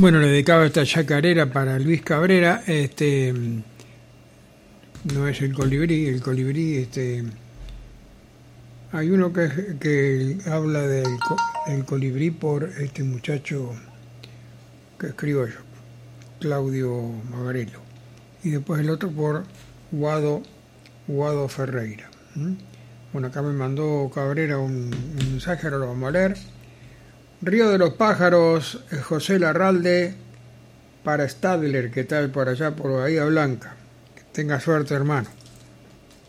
Bueno, le dedicaba esta chacarera para Luis Cabrera. No es el colibrí, hay uno que habla del colibrí por este muchacho que escribo yo, Claudio Magarello, y después el otro por Guado Ferreira. Bueno, acá me mandó Cabrera un mensaje, ahora lo vamos a leer. Río de los Pájaros, José Larralde, para Stadler, ¿qué tal por allá por Bahía Blanca? Que tenga suerte, hermano.